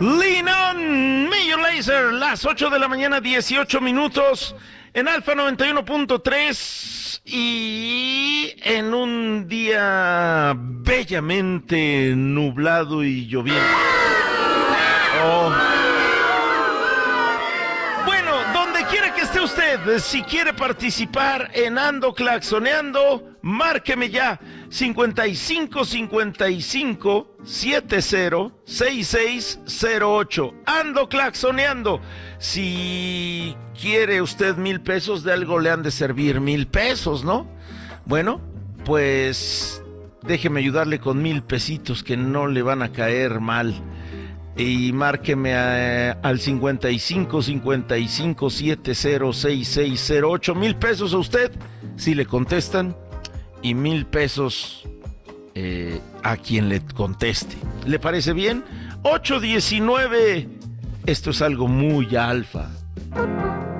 Lean On, Major Lazer, las 8 de la mañana, 18 minutos, en Alfa 91.3 y en un día bellamente nublado y lloviendo. Oh. Bueno, donde quiera que esté usted, si quiere participar en Ando Claxoneando, márqueme ya, 55 55 70 6608. Ando Claxoneando. Si quiere usted 1,000 pesos, de algo le han de servir 1,000 pesos, ¿no? Bueno, pues déjeme ayudarle con 1,000 pesitos que no le van a caer mal. Y márqueme al 55 55 70 6608. 1,000 pesos a usted si le contestan y 1,000 pesos a quien le conteste. ¿Le parece bien? 8:19. Esto es algo muy alfa.